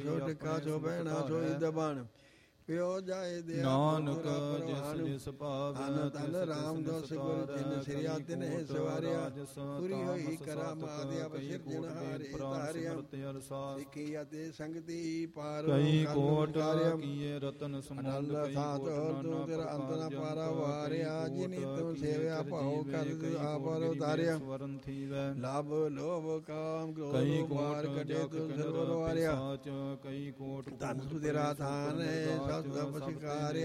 ਸੋ ਟਿਕਾ ਸੋ ਬਹਿਣਾ ਸੋ ਇਦ ਬਣ ਪਿਓ ਜਾਏ ਦਿਆ ਨਾਨਕ ਜਿਸ ਜਿਸ ਭਾਵੈ ਅਨ ਤਨ ਰਾਮ ਦੋਸ ਗੁਰ ਜਿਨ ਸਿਰਿਆ ਤਿਨਹਿ ਸਵਾਰਿਆ ਪੂਰੀ ਹੋਈ ਕਰਾਮ ਆਦਿ ਅਵ ਸਿਰਜਣ ਹਾਰੇ ਧਾਰਿਆ ਸਿੱਖੀ ਅਤੇ ਸੰਗਤੀ ਪਾਰ ਕਈ ਕੋਟ ਕੀਏ ਰਤਨ ਸਮੁੰਦ ਕਈ ਸਾਚ ਕੋਟ ਤੂੰ ਤੇਰਾ ਅੰਤ ਨਾ ਪਾਰਾ ਵਾਰਿਆ ਜਿਨੀ ਤੂੰ ਸੇਵਿਆ ਭਾਉ ਕਰ ਆਪਰ ਉਤਾਰਿਆ ਸਵਰਨ ਥੀਵੈ ਲਾਭ ਲੋਭ ਕਾਮ ਕਈ ਕ੍ਰੋਧ ਮਾਰ ਕੋਟ ਕੱਢੇ ਤੂੰ ਸਰਵਰ ਵਾਰਿਆ ਸਾਚ ਕਈ ਕੋਟ ਧਨ ਤੇਰਾ ਥਾਨ ਹੈ ਸਭ ਸਿਕਾਰਿਆ